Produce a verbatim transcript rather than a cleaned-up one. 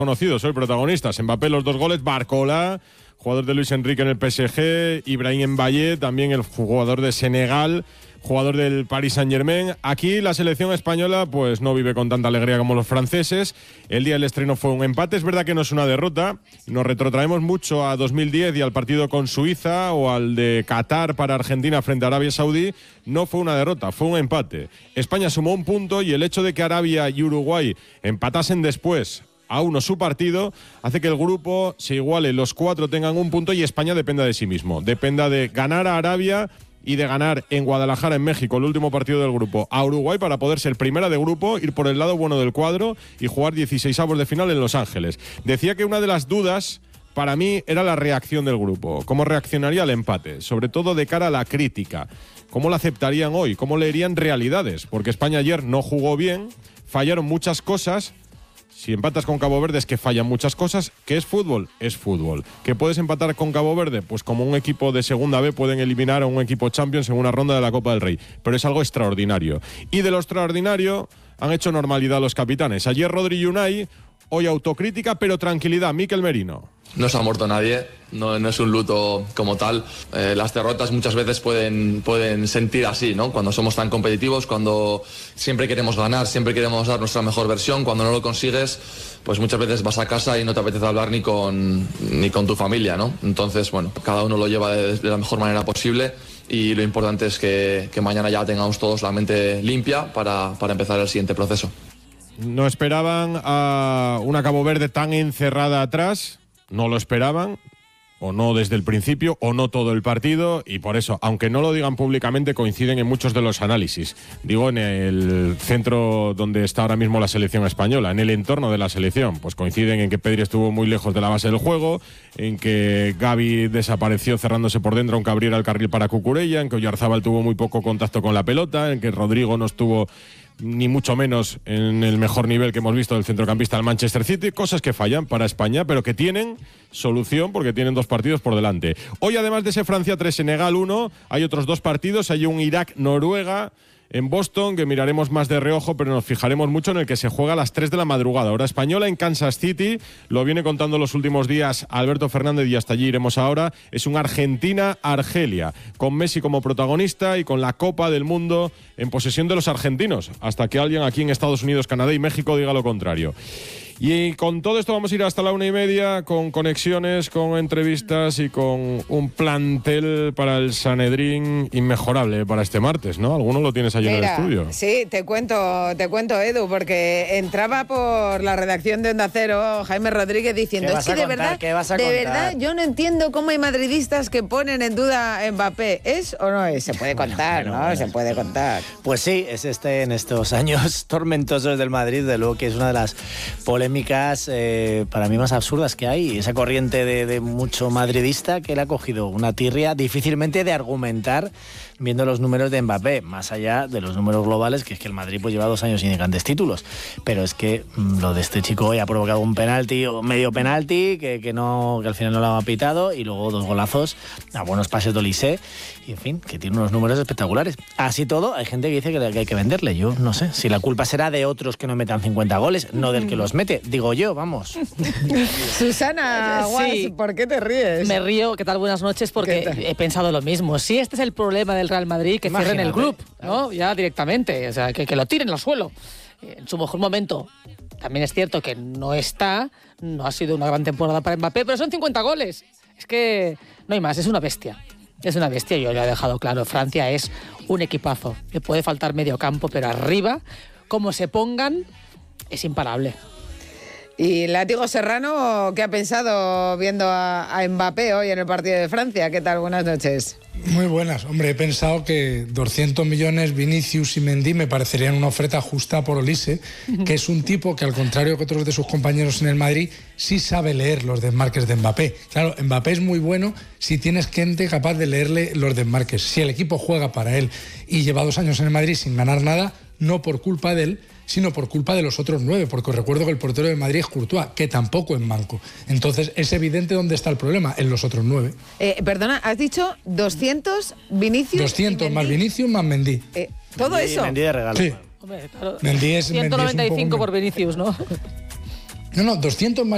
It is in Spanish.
conocidos, hoy protagonistas. Mbappé los dos goles, Barcola, jugador de Luis Enrique en el P S G, Ibrahim Mbaye, también el jugador de Senegal, jugador del Paris Saint-Germain. Aquí la selección española pues no vive con tanta alegría como los franceses. El día del estreno fue un empate, es verdad que no es una derrota. Nos retrotraemos mucho a dos mil diez y al partido con Suiza o al de Qatar para Argentina frente a Arabia Saudí. No fue una derrota, fue un empate. España sumó un punto y el hecho de que Arabia y Uruguay empatasen después a uno su partido, hace que el grupo se iguale, los cuatro tengan un punto y España dependa de sí mismo. Dependa de ganar a Arabia y de ganar en Guadalajara, en México, el último partido del grupo, a Uruguay para poder ser primera de grupo, ir por el lado bueno del cuadro y jugar dieciseisavos de final en Los Ángeles. Decía que una de las dudas para mí era la reacción del grupo. ¿Cómo reaccionaría al empate? Sobre todo de cara a la crítica. ¿Cómo la aceptarían hoy? ¿Cómo leerían realidades? Porque España ayer no jugó bien, fallaron muchas cosas. Si empatas con Cabo Verde es que fallan muchas cosas. ¿Qué es fútbol? Es fútbol. ¿Que puedes empatar con Cabo Verde? Pues como un equipo de segunda B pueden eliminar a un equipo Champions en una ronda de la Copa del Rey. Pero es algo extraordinario. Y de lo extraordinario han hecho normalidad los capitanes. Ayer Rodri y Unai, hoy autocrítica, pero tranquilidad. Mikel Merino. No se ha muerto nadie, no, no es un luto como tal. Eh, las derrotas muchas veces pueden, pueden sentir así, ¿no? Cuando somos tan competitivos, cuando siempre queremos ganar, siempre queremos dar nuestra mejor versión, cuando no lo consigues, pues muchas veces vas a casa y no te apetece hablar ni con, ni con tu familia, ¿no? Entonces, bueno, cada uno lo lleva de, de la mejor manera posible y lo importante es que, que mañana ya tengamos todos la mente limpia para, para empezar el siguiente proceso. No esperaban a una Cabo Verde tan encerrada atrás. No lo esperaban, o no desde el principio, o no todo el partido, y por eso, aunque no lo digan públicamente, coinciden en muchos de los análisis. Digo, en el centro donde está ahora mismo la selección española, en el entorno de la selección, pues coinciden en que Pedri estuvo muy lejos de la base del juego, en que Gavi desapareció cerrándose por dentro aunque abriera el carril para Cucurella, en que Oyarzábal tuvo muy poco contacto con la pelota, en que Rodrigo no estuvo ni mucho menos en el mejor nivel que hemos visto del centrocampista del Manchester City. Cosas que fallan para España, pero que tienen solución porque tienen dos partidos por delante. Hoy, además de ese Francia tres, Senegal uno, hay otros dos partidos. Hay un Irak-Noruega en Boston, que miraremos más de reojo, pero nos fijaremos mucho en el que se juega a las tres de la madrugada. Hora española en Kansas City. Lo viene contando los últimos días Alberto Fernández y hasta allí iremos ahora. Es un Argentina-Argelia, con Messi como protagonista y con la Copa del Mundo en posesión de los argentinos, hasta que alguien aquí en Estados Unidos, Canadá y México diga lo contrario. Y con todo esto vamos a ir hasta la una y media, con conexiones, con entrevistas y con un plantel para el Sanedrín inmejorable para este martes, ¿no? ¿Alguno lo tienes allí Mira, en el estudio? Sí, te cuento, te cuento, Edu, porque entraba por la redacción de Onda Cero Jaime Rodríguez diciendo, es que de verdad, de verdad, yo no entiendo cómo hay madridistas que ponen en duda a Mbappé. ¿Es o no es? Se puede contar, bueno, ¿no? Bueno, Se puede contar. Pues sí, es este en estos años tormentosos del Madrid, de luego que es una de las polémicas Eh, para mí más absurdas que hay, esa corriente de, de mucho madridista que le ha cogido una tirria difícilmente de argumentar viendo los números de Mbappé, más allá de los números globales, que es que el Madrid pues lleva dos años sin grandes títulos, pero es que mmm, lo de este chico hoy ha provocado un penalti o medio penalti que, que, no, que al final no lo ha pitado, y luego dos golazos a buenos pases de Olise, y en fin, que tiene unos números espectaculares. Así todo, hay gente que dice que hay que venderle. Yo no sé si la culpa será de otros que no metan cincuenta goles, no del que los mete, digo yo, vamos. Susana, sí. ¿Por qué te ríes? Me río, ¿qué tal? Buenas noches, porque he pensado lo mismo. Si este es el problema del Real Madrid, que Imagínate. cierren el club, ¿no? Ya directamente, o sea, que, que lo tiren al suelo. En su mejor momento, también es cierto que no está, no ha sido una gran temporada para Mbappé, pero son cincuenta goles. Es que no hay más, es una bestia. Es una bestia, yo lo he dejado claro. Francia es un equipazo. Le puede faltar medio campo, pero arriba, como se pongan, es imparable. Y Látigo Serrano, ¿qué ha pensado viendo a, a Mbappé hoy en el partido de Francia? ¿Qué tal? Buenas noches. Muy buenas. Hombre, he pensado que doscientos millones Vinicius y Mendy me parecerían una oferta justa por Olise, que es un tipo que, al contrario que otros de sus compañeros en el Madrid, sí sabe leer los desmarques de Mbappé. Claro, Mbappé es muy bueno si tienes gente capaz de leerle los desmarques. Si el equipo juega para él y lleva dos años en el Madrid sin ganar nada, no por culpa de él, sino por culpa de los otros nueve, porque os recuerdo que el portero de Madrid es Courtois, que tampoco es manco. Entonces es evidente dónde está el problema, en los otros nueve. Eh, perdona, has dicho doscientos Vinicius doscientos más Vinicius más Mendy. Eh, ¿Todo Mendy, eso? Mendy de regalo. Sí. Hombre, claro. Mendy es, ciento noventa y cinco Mendy es un poco por Vinicius, ¿no? No, no, doscientos más